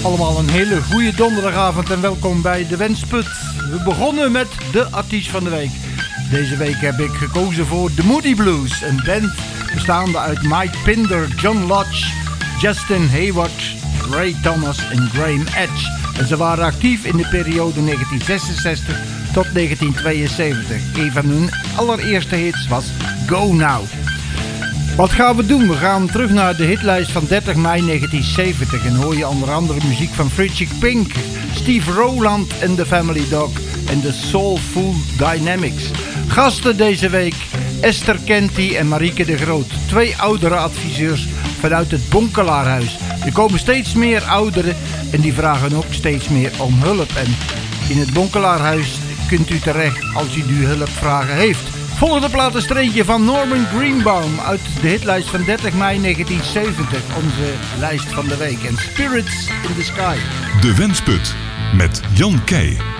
Allemaal een hele goede donderdagavond en welkom bij de Wensput. We begonnen met de artiest van de week. Deze week heb ik gekozen voor The Moody Blues, een band bestaande uit Mike Pinder, John Lodge, Justin Hayward, Ray Thomas en Graham Edge. En ze waren actief in de periode 1966 tot 1972. Een van hun allereerste hits was Go Now. Wat gaan we doen? We gaan terug naar de hitlijst van 30 mei 1970 en hoor je onder andere muziek van Fritchie Pink, Steve Rowland en The Family Dog en de Soulful Dynamics. Gasten deze week Esther Kenty en Marieke de Groot, twee oudere adviseurs vanuit het Bonkelaarhuis. Er komen steeds meer ouderen en die vragen ook steeds meer om hulp. En in het Bonkelaarhuis kunt u terecht als u nu hulpvragen heeft. Volgende plaat een streentje van Norman Greenbaum uit de hitlijst van 30 mei 1970. Onze lijst van de week. En Spirits in the Sky. De Wensput met Jan Keij.